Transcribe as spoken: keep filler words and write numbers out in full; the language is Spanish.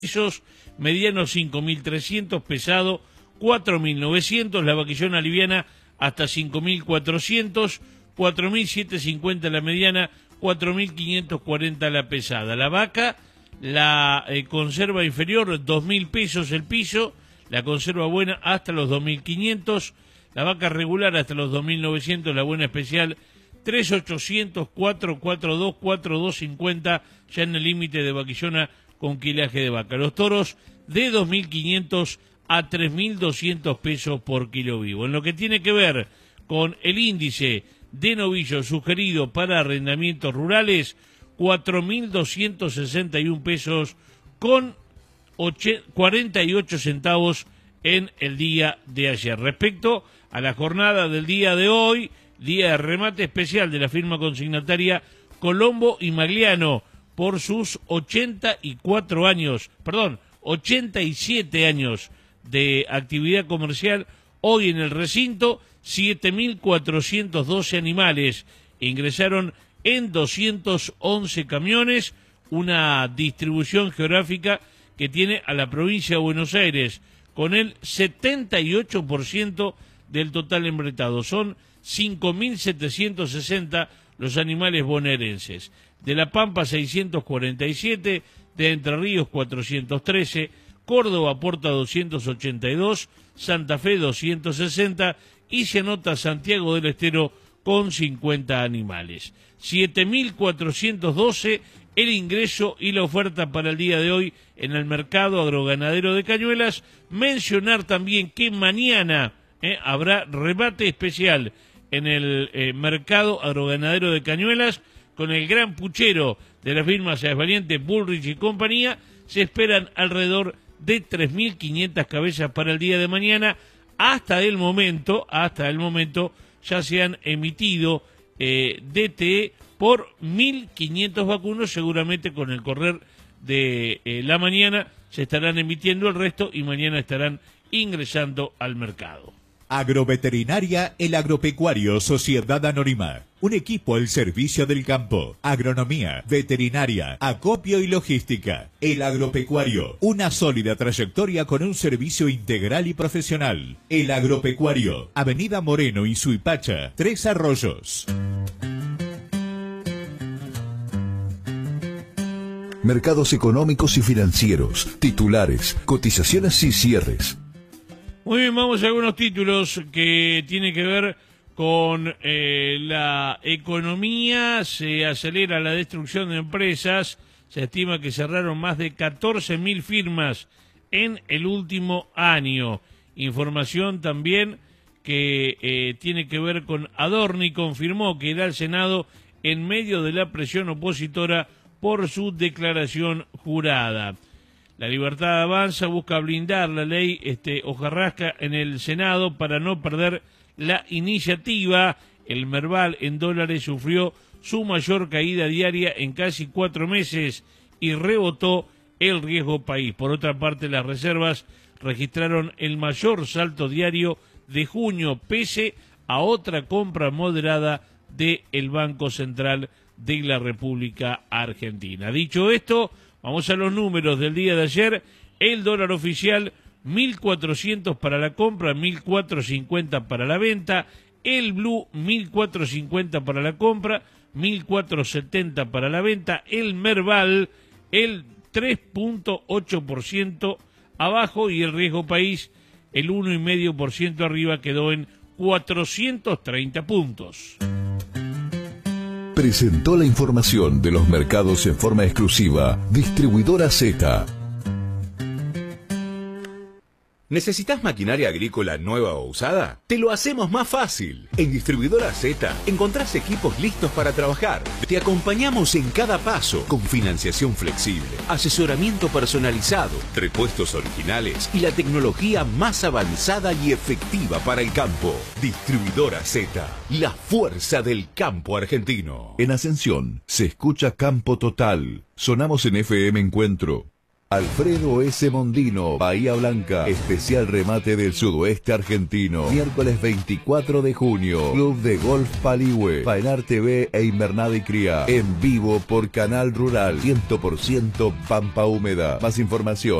pesos, mediano cinco mil trescientos, pesado cuatro mil novecientos, la vaquillona liviana hasta cinco mil cuatrocientos, cuatro mil setecientos cincuenta la mediana, cuatro mil quinientos cuarenta la pesada. La vaca, la eh, conserva inferior, dos mil pesos el piso, la conserva buena hasta los dos mil quinientos, la vaca regular hasta los dos mil novecientos, la buena especial tres mil ochocientos, cuatro cuatro dos, cuatro dos cincuenta, ya en el límite de vaquillona con quilaje de vaca. Los toros de dos mil quinientos a tres mil doscientos pesos por kilo vivo. En lo que tiene que ver con el índice de novillo sugerido para arrendamientos rurales, cuatro mil doscientos sesenta y un pesos con cuarenta y ocho centavos en el día de ayer. Respecto a la jornada del día de hoy, día de remate especial de la firma consignataria Colombo y Magliano, por sus ochenta y cuatro años, perdón, ochenta y siete años de actividad comercial, hoy en el recinto, siete mil cuatrocientos doce animales ingresaron en doscientos once camiones, una distribución geográfica que tiene a la provincia de Buenos Aires, con el setenta y ocho por ciento del total embretado. Son cinco mil setecientos sesenta los animales bonaerenses. De La Pampa seiscientos cuarenta y siete, de Entre Ríos cuatrocientos trece, Córdoba aporta doscientos ochenta y dos, Santa Fe doscientos sesenta y se anota Santiago del Estero con cincuenta animales. siete mil cuatrocientos doce el ingreso y la oferta para el día de hoy en el mercado agroganadero de Cañuelas. Mencionar también que mañana eh, habrá remate especial en el eh, mercado agroganadero de Cañuelas, con el gran puchero de la firma Seas Valiente, Bullrich y compañía. Se esperan alrededor de tres mil quinientas cabezas para el día de mañana. Hasta el momento, hasta el momento, ya se han emitido eh, D T E por mil quinientos vacunos. Seguramente con el correr de eh, la mañana se estarán emitiendo el resto y mañana estarán ingresando al mercado. Agroveterinaria El Agropecuario Sociedad Anónima. Un equipo al servicio del campo. Agronomía, veterinaria, acopio y logística. El Agropecuario. Una sólida trayectoria con un servicio integral y profesional. El Agropecuario. Avenida Moreno y Suipacha, Tres Arroyos. Mercados económicos y financieros, titulares, cotizaciones y cierres. Muy bien, vamos a algunos títulos que tienen que ver con eh, la economía. Se acelera la destrucción de empresas. Se estima que cerraron más de catorce mil firmas en el último año. Información también que eh, tiene que ver con Adorni. Confirmó que irá al Senado en medio de la presión opositora por su declaración jurada. La Libertad Avanza busca blindar la ley este, Hojarrasca en el Senado para no perder la iniciativa. El Merval en dólares sufrió su mayor caída diaria en casi cuatro meses y rebotó el riesgo país. Por otra parte, las reservas registraron el mayor salto diario de junio, pese a otra compra moderada del Banco Central de la República Argentina. Dicho esto, vamos a los números del día de ayer. El dólar oficial, mil cuatrocientos para la compra, mil cuatrocientos cincuenta para la venta. El blue, mil cuatrocientos cincuenta para la compra, mil cuatrocientos setenta para la venta. El Merval, el tres punto ocho por ciento abajo, y el riesgo país, el uno coma cinco por ciento arriba, quedó en cuatrocientos treinta puntos. Presentó la información de los mercados en forma exclusiva Distribuidora Z. ¿Necesitas maquinaria agrícola nueva o usada? Te lo hacemos más fácil. En Distribuidora Z encontrás equipos listos para trabajar. Te acompañamos en cada paso con financiación flexible, asesoramiento personalizado, repuestos originales y la tecnología más avanzada y efectiva para el campo. Distribuidora Z, la fuerza del campo argentino. En Ascensión se escucha Campo Total. Sonamos en F M Encuentro. Alfredo S. Mondino, Bahía Blanca, especial remate del sudoeste argentino. Miércoles veinticuatro de junio, Club de Golf Paligüe, Faenar T V e Invernada y Cría, en vivo por Canal Rural, cien por ciento Pampa Húmeda. Más información